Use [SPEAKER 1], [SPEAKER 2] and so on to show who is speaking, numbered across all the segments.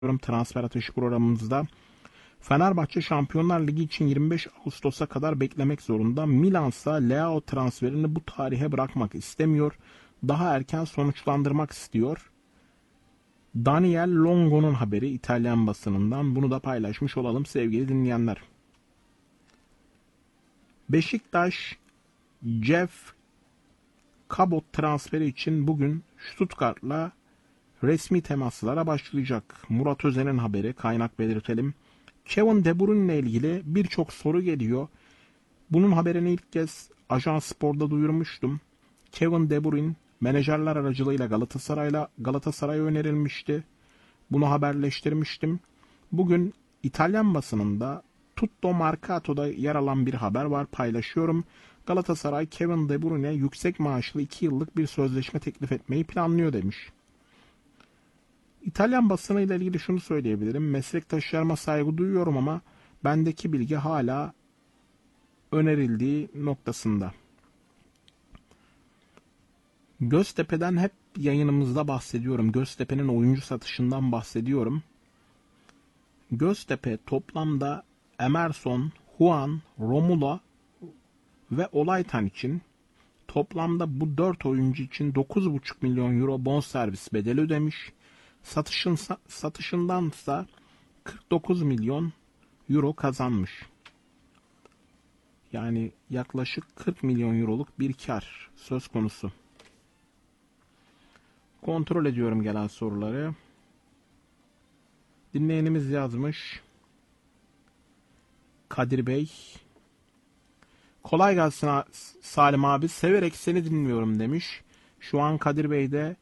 [SPEAKER 1] Transfer Ateşi programımızda. Fenerbahçe Şampiyonlar Ligi için 25 Ağustos'a kadar beklemek zorunda. Milansa Leao transferini bu tarihe bırakmak istemiyor. Daha erken sonuçlandırmak istiyor. Daniel Longo'nun haberi İtalyan basınından. Bunu da paylaşmış olalım sevgili dinleyenler. Beşiktaş Jeff Cabot transferi için bugün Stuttgart'la resmi temaslara başlayacak. Murat Özen'in haberi, kaynak belirtelim. Kevin De Bruyne ile ilgili birçok soru geliyor. Bunun haberini ilk kez Ajans Spor'da duyurmuştum. Kevin De Bruyne menajerler aracılığıyla Galatasaray'a önerilmişti. Bunu haberleştirmiştim. Bugün İtalyan basınında Tutto Mercato'da yer alan bir haber var, paylaşıyorum. Galatasaray Kevin De Bruyne'e yüksek maaşlı 2 yıllık bir sözleşme teklif etmeyi planlıyor demiş. İtalyan basını ile ilgili şunu söyleyebilirim. Meslektaşlarıma saygı duyuyorum ama bendeki bilgi hala önerildiği noktasında. Göztepe'den hep yayınımızda bahsediyorum. Göztepe'nin oyuncu satışından bahsediyorum. Göztepe toplamda Emerson, Juan, Romulo ve Olaytan için toplamda bu 4 oyuncu için 9,5 milyon euro bonservis bedeli ödemiş. Satışındansa 49 milyon euro kazanmış. Yani yaklaşık 40 milyon euroluk bir kar söz konusu. Kontrol ediyorum gelen soruları. Dinleyenimiz yazmış. Kadir Bey. Kolay gelsin Salim abi. Severek seni dinliyorum demiş. Şu an Kadir Bey de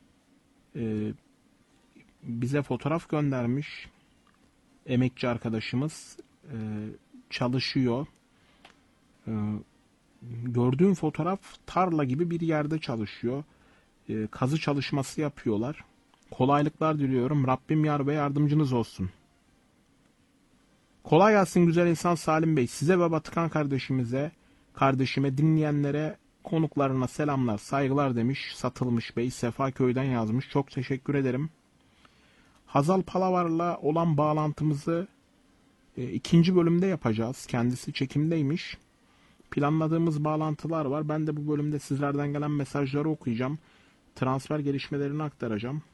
[SPEAKER 1] bize fotoğraf göndermiş. Emekçi arkadaşımız çalışıyor. Gördüğüm fotoğraf tarla gibi bir yerde çalışıyor. Kazı çalışması yapıyorlar. Kolaylıklar diliyorum. Rabbim yar ve yardımcınız olsun. Kolay gelsin güzel insan Salim Bey. Size ve Batıkan kardeşime, dinleyenlere, konuklarına selamlar, saygılar demiş. Satılmış Bey, Sefaköy'den yazmış. Çok teşekkür ederim. Hazal Palavar'la olan bağlantımızı ikinci bölümde yapacağız. Kendisi çekimdeymiş. Planladığımız bağlantılar var. Ben de bu bölümde sizlerden gelen mesajları okuyacağım. Transfer gelişmelerini aktaracağım.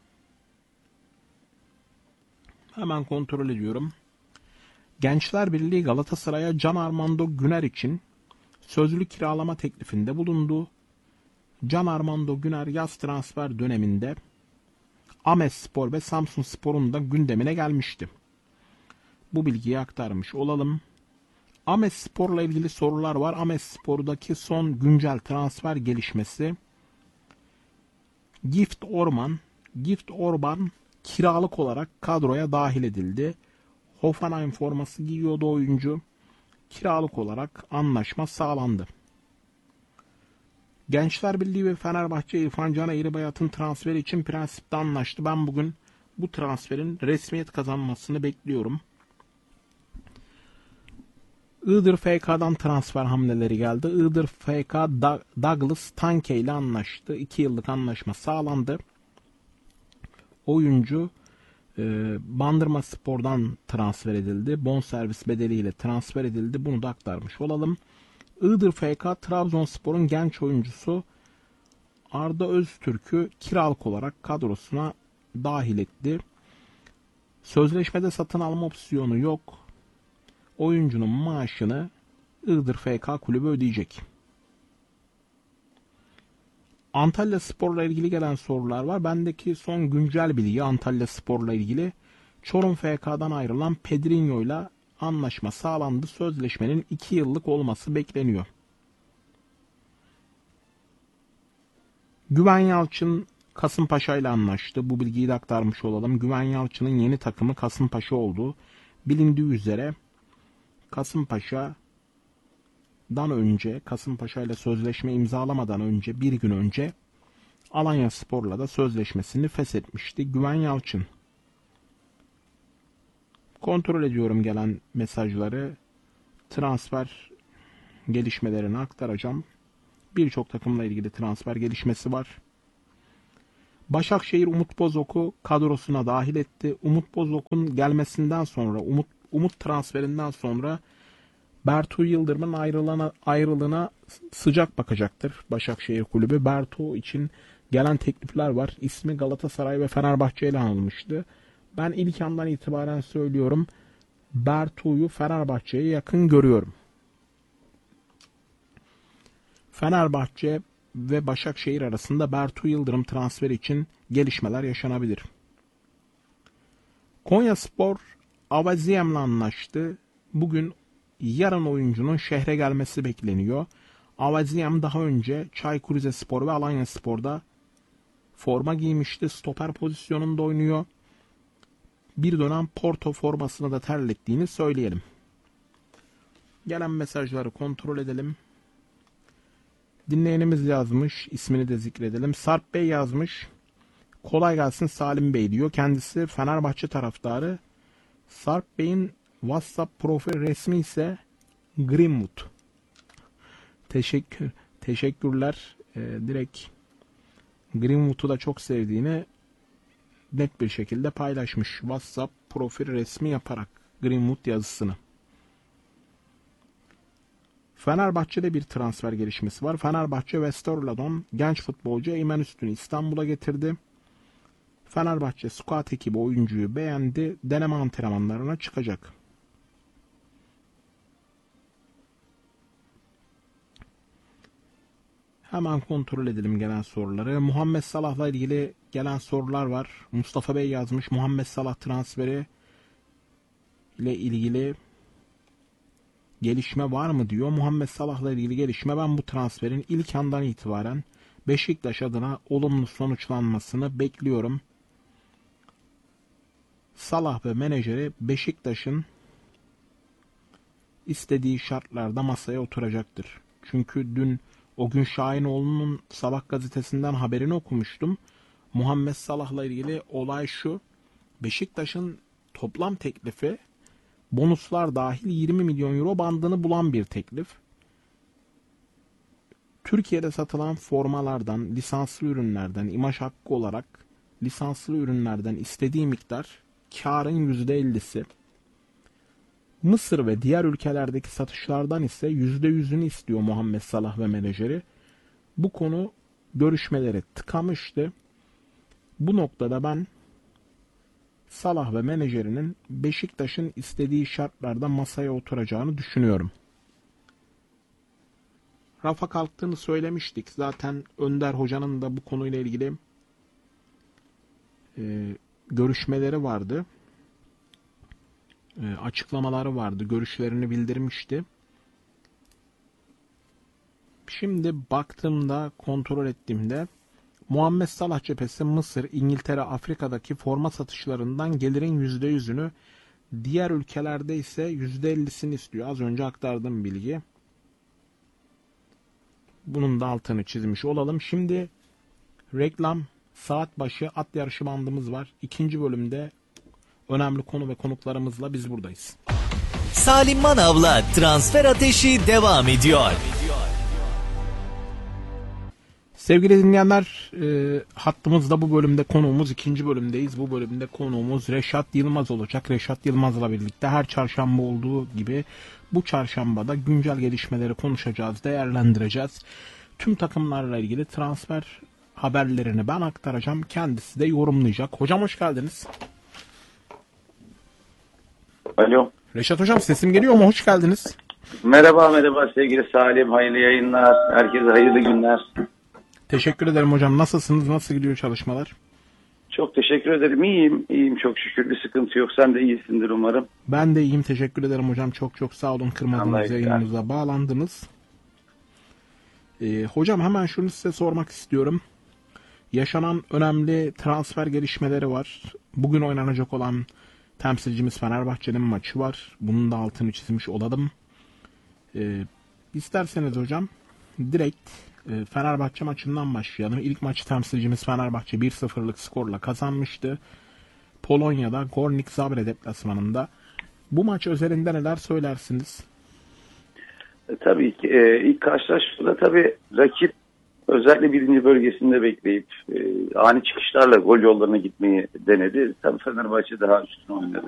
[SPEAKER 1] Hemen kontrol ediyorum. Gençler Birliği Galatasaray'a Can Armando Güner için sözlü kiralama teklifinde bulundu. Can Armando Güner yaz transfer döneminde Amesspor ve Samsunspor'un da gündemine gelmişti. Bu bilgiyi aktarmış olalım. Amesspor'la ilgili sorular var. Amesspor'daki son güncel transfer gelişmesi Gift Orban kiralık olarak kadroya dahil edildi. Hoffenheim forması giyiyordu oyuncu. Kiralık olarak anlaşma sağlandı. Gençler Birliği ve Fenerbahçe İrfan Can Eğribayat'ın transferi için prensipte anlaştı. Ben bugün bu transferin resmiyet kazanmasını bekliyorum. Iğdır FK'dan transfer hamleleri geldi. Iğdır FK Douglas Tanke ile anlaştı. 2 yıllık anlaşma sağlandı. Oyuncu Bandırma Spor'dan transfer edildi. Bonservis bedeliyle transfer edildi. Bunu da aktarmış olalım. Iğdır FK Trabzonspor'un genç oyuncusu Arda Öztürk'ü kiralık olarak kadrosuna dahil etti. Sözleşmede satın alma opsiyonu yok. Oyuncunun maaşını Iğdır FK kulübü ödeyecek. Antalya Spor'la ilgili gelen sorular var. Bendeki son güncel bilgi Antalya Spor'la ilgili. Çorum FK'dan ayrılan Pedrinho ile anlaşma sağlandı. Sözleşmenin 2 yıllık olması bekleniyor. Güven Yalçın Kasımpaşa ile anlaştı. Bu bilgiyi de aktarmış olalım. Güven Yalçın'ın yeni takımı Kasımpaşa oldu. Bilindiği üzere Kasımpaşa ile sözleşme imzalamadan önce bir gün önce Alanya Spor'la da sözleşmesini feshetmişti Güven Yalçın. Kontrol ediyorum gelen mesajları. Transfer gelişmelerini aktaracağım. Birçok takımla ilgili transfer gelişmesi var. Başakşehir Umut Bozok'u kadrosuna dahil etti. Umut Bozok'un gelmesinden sonra, Umut transferinden sonra Bertu Yıldırım'ın ayrılığına sıcak bakacaktır Başakşehir Kulübü. Bertu için gelen teklifler var. İsmi Galatasaray ve Fenerbahçe ile anılmıştı. Ben ilk andan itibaren söylüyorum, Bertu'yu Fenerbahçe'ye yakın görüyorum. Fenerbahçe ve Başakşehir arasında Bertu Yıldırım transferi için gelişmeler yaşanabilir. Konyaspor Avaziyem'le anlaştı. Bugün yarın oyuncunun şehre gelmesi bekleniyor. Avaziyem daha önce Çaykur Rizespor ve Alanyaspor'da forma giymişti. Stoper pozisyonunda oynuyor. Bir dönem Porto formasını da terlettiğini söyleyelim. Gelen mesajları kontrol edelim. Dinleyenimiz yazmış. İsmini de zikredelim. Sarp Bey yazmış. Kolay gelsin Salim Bey diyor. Kendisi Fenerbahçe taraftarı. Sarp Bey'in WhatsApp profil resmi ise Greenwood. Teşekkürler. Direkt Greenwood'u da çok sevdiğini net bir şekilde paylaşmış. WhatsApp profil resmi yaparak Greenwood yazısını. Fenerbahçe'de bir transfer gelişmesi var. Fenerbahçe Westerlo'dan genç futbolcu Eymen Üstün'ü İstanbul'a getirdi. Fenerbahçe scout ekibi oyuncuyu beğendi. Deneme antrenmanlarına çıkacak. Hemen kontrol edelim gelen soruları. Muhammed Salah'la ilgili gelen sorular var. Mustafa Bey yazmış. Muhammed Salah transferi ile ilgili gelişme var mı diyor. Muhammed Salah'la ilgili gelişme, ben bu transferin ilk andan itibaren Beşiktaş adına olumlu sonuçlanmasını bekliyorum. Salah ve menajeri Beşiktaş'ın istediği şartlarda masaya oturacaktır. Çünkü dün o gün Şahinoğlu'nun Sabah gazetesinden haberini okumuştum. Muhammed Salah'la ilgili olay şu: Beşiktaş'ın toplam teklifi bonuslar dahil 20 milyon euro bandını bulan bir teklif. Türkiye'de satılan formalardan, lisanslı ürünlerden, imaj hakkı olarak lisanslı ürünlerden istediği miktar karın %50'si. Mısır ve diğer ülkelerdeki satışlardan ise %100'ünü istiyor Muhammed Salah ve menajeri. Bu konu görüşmeleri tıkamıştı. Bu noktada ben Salah ve menajerinin Beşiktaş'ın istediği şartlarda masaya oturacağını düşünüyorum. Rafa kalktığını söylemiştik. Zaten Önder Hoca'nın da bu konuyla ilgili görüşmeleri vardı. Açıklamaları vardı. Görüşlerini bildirmişti. Şimdi baktığımda, kontrol ettiğimde Muhammed Salah cephesi Mısır, İngiltere, Afrika'daki forma satışlarından gelirin %100'ünü, diğer ülkelerde ise %50'sini istiyor. Az önce aktardığım bilgi. Bunun da altını çizmiş olalım. Şimdi reklam, saat başı at yarışı bandımız var. İkinci bölümde önemli konu ve konuklarımızla biz buradayız.
[SPEAKER 2] Salim Manav'la Transfer Ateşi devam ediyor.
[SPEAKER 1] Sevgili dinleyenler, hattımızda bu bölümde konuğumuz, ikinci bölümdeyiz. Bu bölümde konuğumuz Reşat Yılmaz olacak. Reşat Yılmaz'la birlikte her çarşamba olduğu gibi bu çarşambada güncel gelişmeleri konuşacağız, değerlendireceğiz. Tüm takımlarla ilgili transfer haberlerini ben aktaracağım. Kendisi de yorumlayacak. Hocam hoş geldiniz.
[SPEAKER 3] Alo.
[SPEAKER 1] Reşat hocam, sesim geliyor mu? Hoş geldiniz.
[SPEAKER 3] Merhaba sevgili Salim. Hayırlı yayınlar. Herkese hayırlı günler.
[SPEAKER 1] Teşekkür ederim hocam. Nasılsınız? Nasıl gidiyor çalışmalar?
[SPEAKER 3] Çok teşekkür ederim. İyiyim çok şükür. Bir sıkıntı yok. Sen de iyisindir umarım.
[SPEAKER 1] Ben de iyiyim. Teşekkür ederim hocam. Çok sağ olun. Kırmadınız, yayınımıza bağlandınız. Hocam hemen şunu size sormak istiyorum. Yaşanan önemli transfer gelişmeleri var. Bugün oynanacak olan temsilcimiz Fenerbahçe'nin maçı var. Bunun da altını çizmiş olalım. İsterseniz hocam direkt Fenerbahçe maçından başlayalım. İlk maçı temsilcimiz Fenerbahçe 1-0'lık skorla kazanmıştı. Polonya'da Gornik Zabrze deplasmanında. Bu maç özelinde neler söylersiniz?
[SPEAKER 3] Tabii ki ilk karşılaşmada tabii rakip Özellikle birinci bölgesinde bekleyip ani çıkışlarla gol yollarına gitmeyi denedi. Tabii Fenerbahçe daha üstün oynadı.